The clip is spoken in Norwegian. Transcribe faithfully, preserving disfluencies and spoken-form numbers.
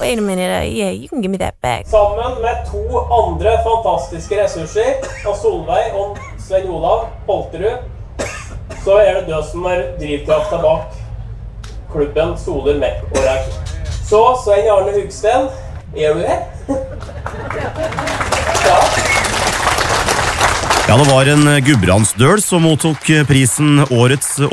wait a minute, uh, yeah, you can give me that back. Sammen med to andre fantastiske ressurser, av Solveig og Svein Olav Holterud, så er det du som er drivkrafta bak klubben Soler, Mek og Reg. Så, Svein Arne Hugsten, er du her? Ja. Ja, det var en Gudbrandsdøl som mottok prisen Årets